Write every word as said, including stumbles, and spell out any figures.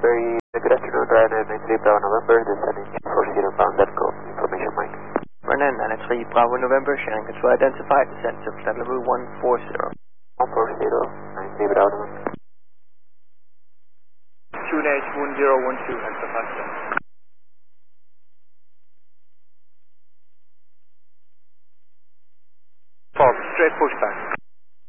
Very good afternoon, Ryanair nine three Bravo November, descending four zero bound at go. Information mic. Ryanair nine three Bravo November, sharing control identified, descent to flight level one four zero. one four zero, nine three Bravo November. two dash one zero one two, Hector Pascal. Four, straight pushback.